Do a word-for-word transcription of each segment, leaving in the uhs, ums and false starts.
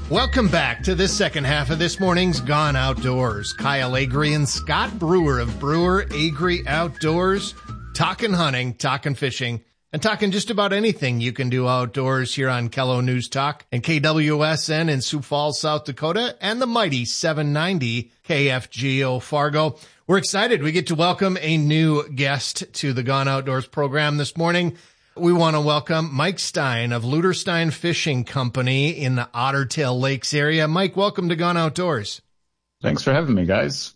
Welcome back to the second half of this morning's Gone Outdoors. Kyle Agri and Scott Brewer of Brewer Agri Outdoors, talking hunting, talking fishing, and talking just about anything you can do outdoors here on Kello News Talk and K W S N in Sioux Falls, South Dakota, and the mighty seven ninety K F G O Fargo. We're excited. We get to welcome a new guest to the Gone Outdoors program this morning. We want to welcome Mike Stein of Luderstein Fishing Company in the Otter Tail Lakes area. Mike, welcome to Gone Outdoors. Thanks for having me, guys.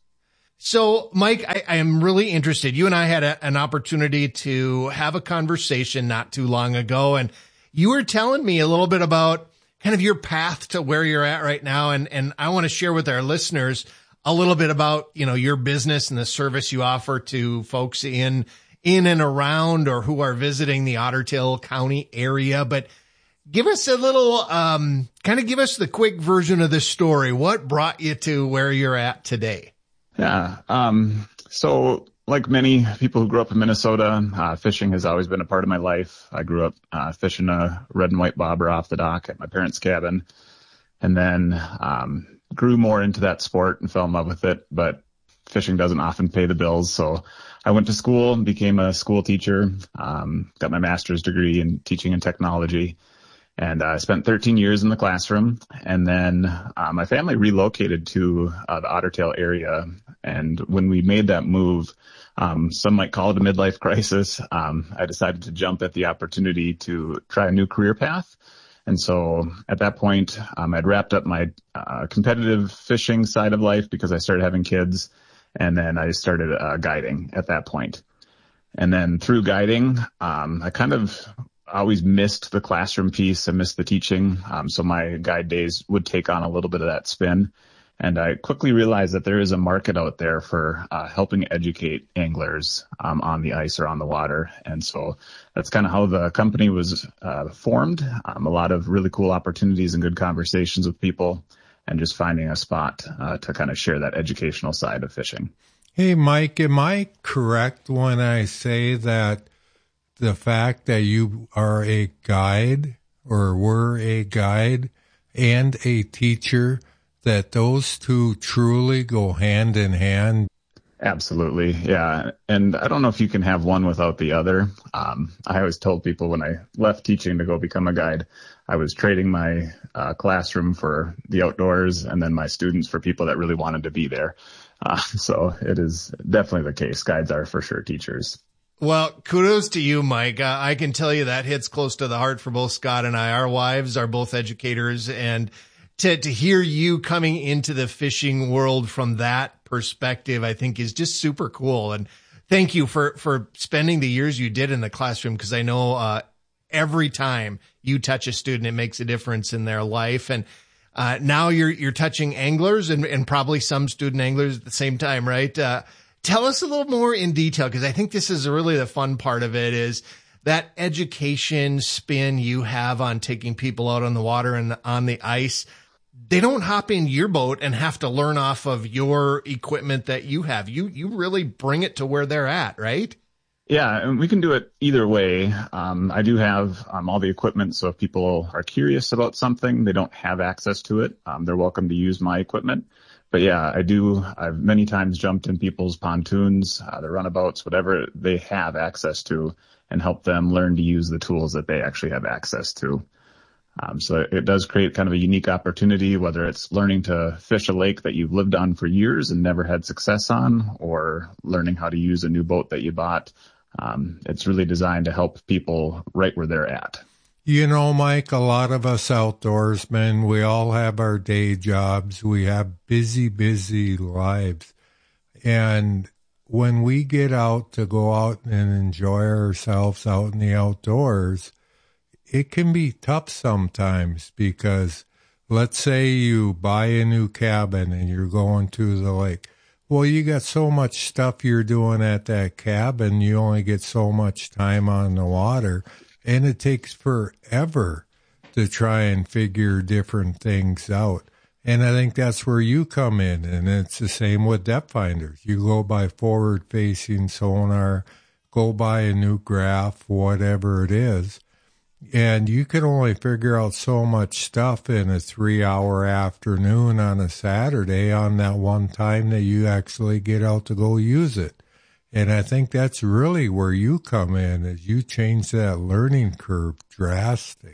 So, Mike, I, I am really interested. You and I had a, an opportunity to have a conversation not too long ago, and you were telling me a little bit about kind of your path to where you're at right now, and, and I want to share with our listeners a little bit about, you know, your business and the service you offer to folks in in and around or who are visiting the Otter Tail County area. But give us a little, um, kind of give us the quick version of this story. What brought you to where you're at today? Yeah. Um, so like many people who grew up in Minnesota, uh, fishing has always been a part of my life. I grew up, uh, fishing a red and white bobber off the dock at my parents' cabin, and then, um, grew more into that sport and fell in love with it. But fishing doesn't often pay the bills. So I went to school and became a school teacher, um, got my master's degree in teaching and technology, and I uh, spent thirteen years in the classroom. And then uh, my family relocated to uh, the Otter Tail area. And when we made that move, um, some might call it a midlife crisis. Um, I decided to jump at the opportunity to try a new career path. And so at that point, um, I'd wrapped up my uh, competitive fishing side of life because I started having kids. And then I started uh, guiding at that point. And then through guiding, um, I kind of always missed the classroom piece. I missed the teaching. Um, so my guide days would take on a little bit of that spin. And I quickly realized that there is a market out there for uh, helping educate anglers um, on the ice or on the water. And so that's kind of how the company was uh, formed. Um, a lot of really cool opportunities and good conversations with people, and just finding a spot uh, to kind of share that educational side of fishing. Hey, Mike, am I correct when I say that the fact that you are a guide or were a guide and a teacher, that those two truly go hand in hand? Absolutely. Yeah. And I don't know if you can have one without the other. Um, I always told people when I left teaching to go become a guide, I was trading my uh, classroom for the outdoors and then my students for people that really wanted to be there. Uh, so it is definitely the case. Guides are for sure teachers. Well, kudos to you, Mike. Uh, I can tell you that hits close to the heart for both Scott and I. Our wives are both educators, and to, to hear you coming into the fishing world from that perspective, I think is just super cool. And thank you for, for spending the years you did in the classroom, because I know, uh, every time you touch a student, it makes a difference in their life. And, uh, now you're, you're touching anglers and, and probably some student anglers at the same time, right? Uh, tell us a little more in detail, because I think this is really the fun part of it, is that education spin you have on taking people out on the water and on the ice. They don't hop in your boat and have to learn off of your equipment that you have. You, you really bring it to where they're at, right? Yeah, and we can do it either way. Um, I do have um, all the equipment, so if people are curious about something, they don't have access to it, um, they're welcome to use my equipment. But yeah, I do. I've many times jumped in people's pontoons, uh, their runabouts, whatever they have access to, and help them learn to use the tools that they actually have access to. Um, so it does create kind of a unique opportunity, whether it's learning to fish a lake that you've lived on for years and never had success on, or learning how to use a new boat that you bought. Um, it's really designed to help people right where they're at. You know, Mike, a lot of us outdoorsmen, we all have our day jobs. We have busy, busy lives. And when we get out to go out and enjoy ourselves out in the outdoors, it can be tough sometimes, because let's say you buy a new cabin and you're going to the lake. Well, you got so much stuff you're doing at that cabin, you only get so much time on the water, and it takes forever to try and figure different things out. And I think that's where you come in, and it's the same with depth finders. You go by forward-facing sonar, go by a new graph, whatever it is, And you can only figure out so much stuff in a three-hour afternoon on a Saturday on that one time that you actually get out to go use it. And I think that's really where you come in, is you change that learning curve drastically.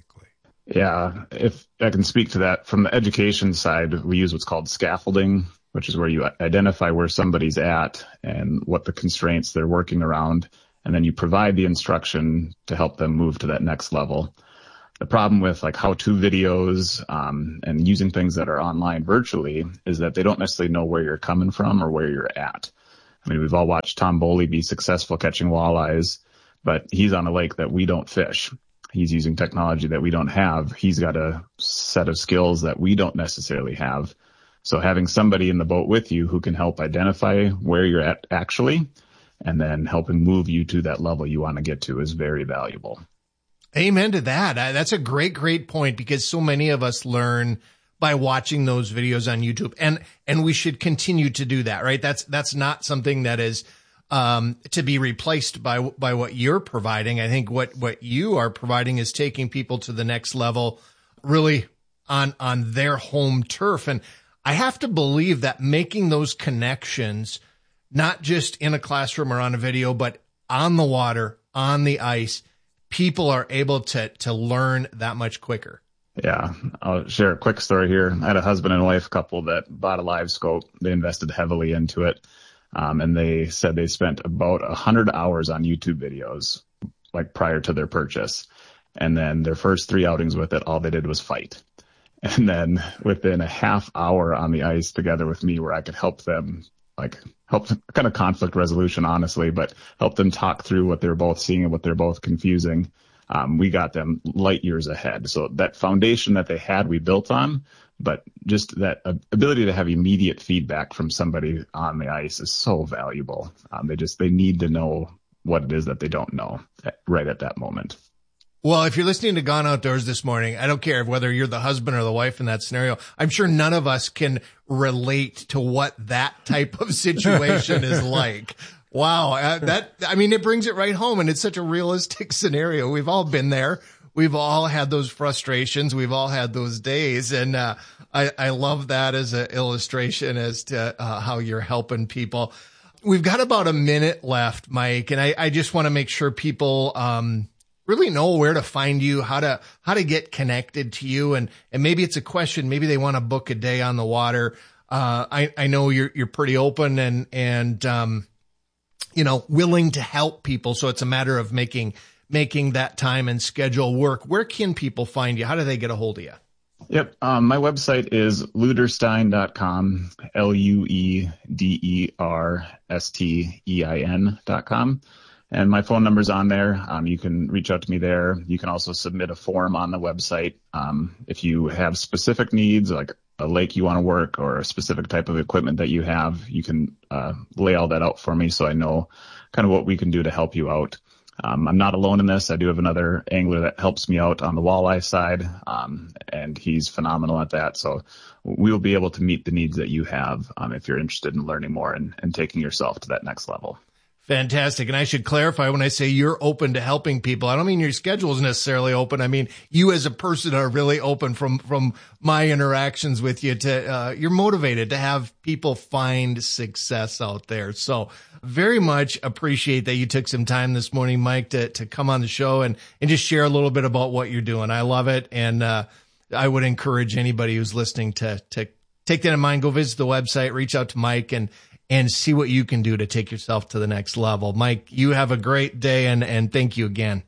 Yeah, if I can speak to that, from the education side, we use what's called scaffolding, which is where you identify where somebody's at and what the constraints they're working around, and then you provide the instruction to help them move to that next level. The problem with like how-to videos um, and using things that are online virtually is that they don't necessarily know where you're coming from or where you're at. I mean, we've all watched Tom Boley be successful catching walleyes, but he's on a lake that we don't fish. He's using technology that we don't have. He's got a set of skills that we don't necessarily have. So having somebody in the boat with you who can help identify where you're at actually, and then helping move you to that level you want to get to is very valuable. Amen to that. That's a great, great point, because so many of us learn by watching those videos on YouTube, and, and we should continue to do that, right? That's, that's not something that is um, to be replaced by, by what you're providing. I think what, what you are providing is taking people to the next level, really on, on their home turf. And I have to believe that making those connections, not just in a classroom or on a video, but on the water, on the ice, people are able to, to learn that much quicker. Yeah, I'll share a quick story here. I had a husband and wife couple that bought a live scope. They invested heavily into it. Um, and they said they spent about a hundred hours on YouTube videos, like prior to their purchase. And then their first three outings with it, all they did was fight. And then within a half hour on the ice together with me, where I could help them, like help kind of conflict resolution, honestly, but help them talk through what they're both seeing and what they're both confusing. Um, we got them light years ahead. So that foundation that they had, we built on, but just that ability to have immediate feedback from somebody on the ice is so valuable. Um, they just, they need to know what it is that they don't know right at that moment. Well, if you're listening to Gone Outdoors this morning, I don't care whether you're the husband or the wife in that scenario. I'm sure none of us can relate to what that type of situation is like. Wow. Uh, that, I mean, it brings it right home, and it's such a realistic scenario. We've all been there. We've all had those frustrations. We've all had those days. And, uh, I, I love that as an illustration as to uh, how you're helping people. We've got about a minute left, Mike, and I, I just want to make sure people, um, really know where to find you, how to, how to get connected to you. And, and maybe it's a question, maybe they want to book a day on the water. Uh, I, I know you're, you're pretty open and, and, um, you know, willing to help people. So it's a matter of making, making that time and schedule work. Where can people find you? How do they get a hold of you? Yep. Um, my website is luederstein dot com, L U E D E R S T E I N dot com. And my phone number's on there. Um, you can reach out to me there. You can also submit a form on the website. Um, if you have specific needs, like a lake you want to work or a specific type of equipment that you have, you can uh, lay all that out for me so I know kind of what we can do to help you out. Um, I'm not alone in this. I do have another angler that helps me out on the walleye side, um, and he's phenomenal at that. So we'll be able to meet the needs that you have um, if you're interested in learning more and, and taking yourself to that next level. Fantastic. And I should clarify, when I say you're open to helping people, I don't mean your schedule is necessarily open. I mean, you as a person are really open from, from my interactions with you to, uh, you're motivated to have people find success out there. So very much appreciate that you took some time this morning, Mike, to, to come on the show and, and just share a little bit about what you're doing. I love it. And, uh, I would encourage anybody who's listening to, to take that in mind, go visit the website, reach out to Mike and, and see what you can do to take yourself to the next level. Mike, you have a great day, and, and thank you again.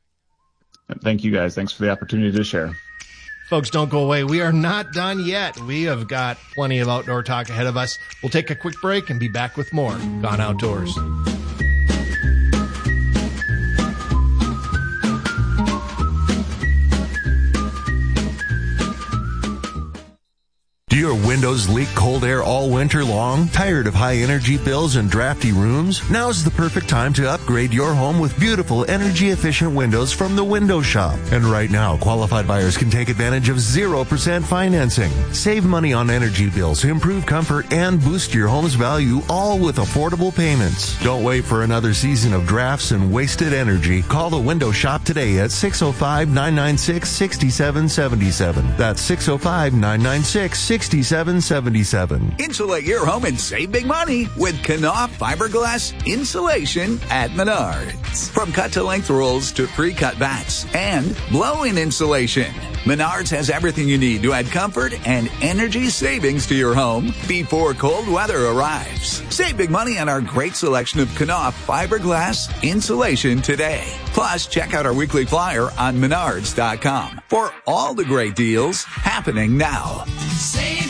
Thank you, guys. Thanks for the opportunity to share. Folks, don't go away. We are not done yet. We have got plenty of outdoor talk ahead of us. We'll take a quick break and be back with more Gone Outdoors. Do your windows leak cold air all winter long? Tired of high energy bills and drafty rooms? Now's the perfect time to upgrade your home with beautiful energy efficient windows from the Window Shop. And right now, qualified buyers can take advantage of zero percent financing. Save money on energy bills, improve comfort, and boost your home's value, all with affordable payments. Don't wait for another season of drafts and wasted energy. Call the Window Shop today at six oh five, nine nine six, six seven seven seven. That's six oh five, nine nine six, six seven seven seven. Insulate your home and save big money with Knauf fiberglass insulation at Menards. From cut-to-length rolls to pre-cut bats and blow-in insulation, Menards has everything you need to add comfort and energy savings to your home before cold weather arrives. Save big money on our great selection of Knauf fiberglass insulation today. Plus, check out our weekly flyer on menards dot com for all the great deals happening now. Save